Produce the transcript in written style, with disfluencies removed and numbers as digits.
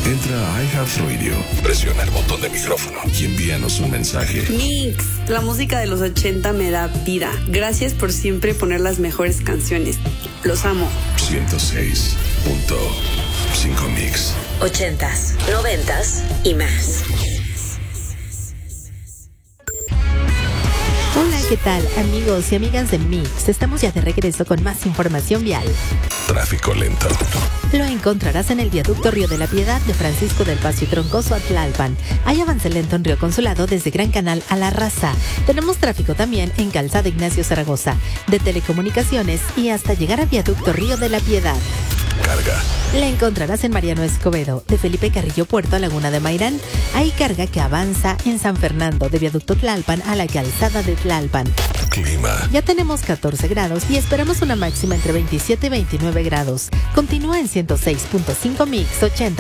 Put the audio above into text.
Entra a iHeartRadio, presiona el botón de micrófono y envíanos un mensaje. Mix, la música de los 80 me da vida. Gracias por siempre poner las mejores canciones. Los amo. 106.5 Mix. 80s, 90s y más. Hola, ¿qué tal, amigos y amigas de Mix? Estamos ya de regreso con más información vial. Tráfico lento. Lo encontrarás en el viaducto Río de la Piedad de Francisco del Paso y Troncoso a Tlalpan. Hay avance lento en Río Consulado desde Gran Canal a La Raza. Tenemos tráfico también en Calzada Ignacio Zaragoza, de Telecomunicaciones y hasta llegar a viaducto Río de la Piedad. Carga. La encontrarás en Mariano Escobedo, de Felipe Carrillo Puerto a Laguna de Mairán. Hay carga que avanza en San Fernando, de viaducto Tlalpan a la Calzada de Tlalpan. Clima. Ya tenemos 14 grados y esperamos una máxima entre 27 y 29 grados. Continúa en 106.5 Mix 80.